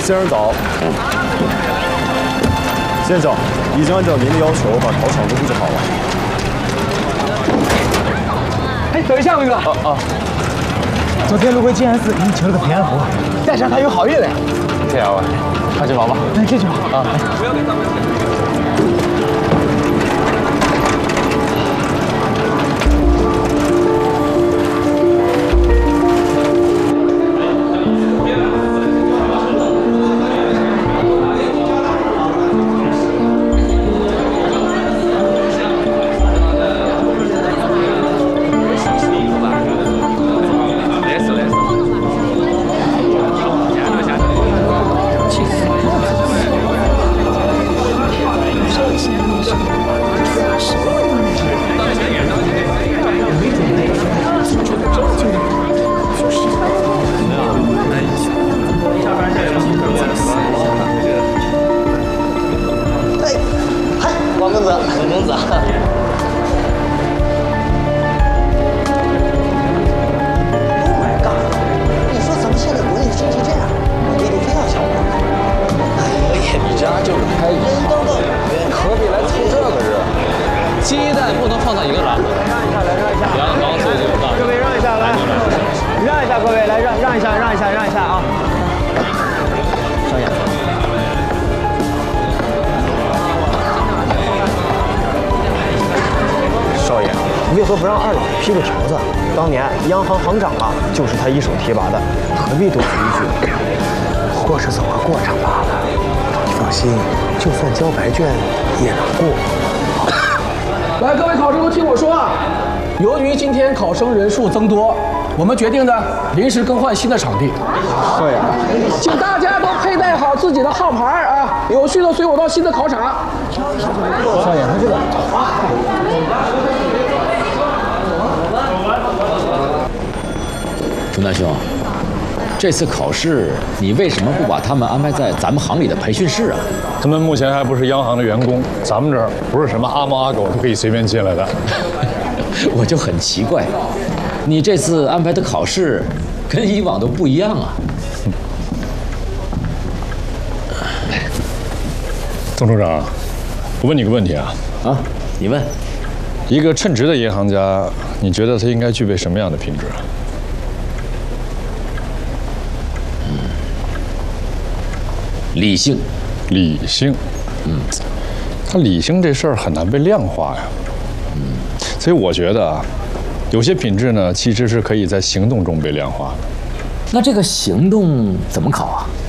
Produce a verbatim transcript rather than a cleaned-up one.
先生早。先生，已经按照您的要求把考场都布置好了。 哎，等一下，辉哥。 啊啊！ 昨天路过静安寺，给你求了个平安符，带上它有好运嘞。 这样吧，快去忙吧。 哎，这去吧。 啊。 不要给他们。 为何不让二老批个条子？当年央行行长啊，就是他一手提拔的，何必多此一举？或是走个过场罢了。你放心，就算交白卷也能过。 来，各位考生都听我说啊！由于今天考生人数增多，我们决定呢临时更换新的场地。 对呀， 请大家都佩戴好自己的号牌啊，有序的随我到新的考场。 少爷，他这个。 钟南兄，这次考试你为什么不把他们安排在咱们行里的培训室啊？ 他们目前还不是央行的员工，咱们这儿不是什么阿猫阿狗都可以随便进来的。 我就很奇怪，你这次安排的考试跟以往都不一样啊。 曾处长，我问你个问题啊。 啊，你问。 一个称职的银行家，你觉得他应该具备什么样的品质？ 理性， 理性，嗯，他理性这事儿很难被量化呀，嗯，所以我觉得啊，有些品质呢，其实是可以在行动中被量化的。 那这个行动怎么考啊？